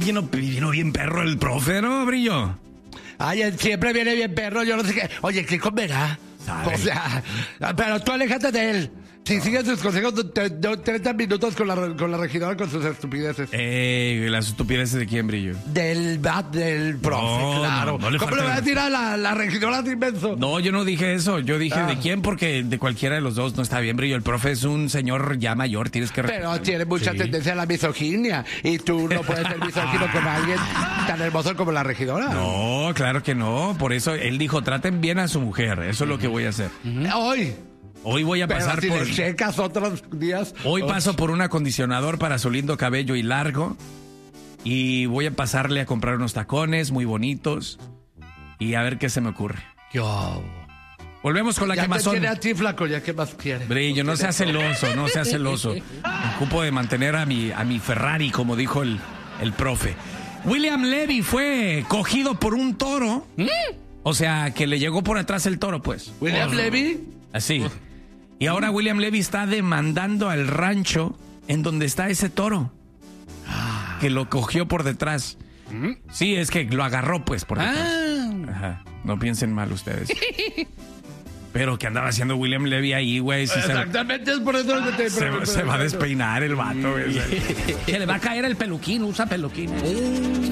vino bien perro el profe, ¿no, Brillo? Ay, él siempre viene bien perro, yo no sé qué. Oye, ¿qué comerá? ¿Sabe? O sea, pero tú aléjate de él. Si sigues sus consejos, te doy 30 minutos con la regidora con sus estupideces. ¿Las estupideces de quién, Brillo? Del profe, No, claro. no le ¿Cómo falta le voy a nada. decir a la regidora de inmenso? No, yo no dije eso. Yo dije de quién, porque de cualquiera de los dos no está bien, Brillo. El profe es un señor ya mayor, tienes que... Pero tiene mucha Sí. tendencia a la misoginia. Y tú no puedes ser misógino con alguien tan hermoso como la regidora. No, claro que no. Por eso él dijo, traten bien a su mujer. Eso es lo que voy a hacer. Hoy Hoy voy a pero pasar si por... le checas otros días. Hoy paso por un acondicionador para su lindo cabello y largo. Y voy a pasarle a comprar unos tacones muy bonitos. Y a ver qué se me ocurre. Volvemos con la Ya te quemazón. tiene a ti, flaco, ya qué más quiere. Brillo, no seas celoso, no seas celoso. Me ocupo de mantener a mi Ferrari, como dijo el profe. William Levy fue cogido por un toro. O sea, que le llegó por atrás el toro, pues. William Levy. Así. Y ahora William Levy está demandando al rancho en donde está ese toro. Que lo cogió por detrás. Sí, es que lo agarró, pues, por detrás. Ajá. No piensen mal ustedes. Pero ¿qué andaba haciendo William Levy ahí, güey? Si Exactamente, es por eso que se va a despeinar el vato, güey. Se le va a caer el peluquín, usa peluquín.